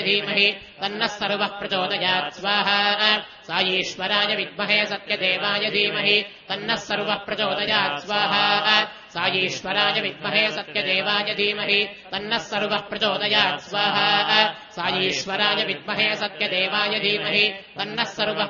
धीमहि तन्नः सर्वः प्रचोदयात् स्वाहा सा ईश्वराय विद्महे सत्यदेवाय धीमहि तन्नः सर्वः प्रचोदयात् स्वाहा सा ईश्वराय विद्महे सत्यदेवाय धीमहि तन्नः सर्वः प्रचोदयात् स्वाहा सा ईश्वराय विद्महे सत्यदेवाय धीमहि तन्नः सर्वः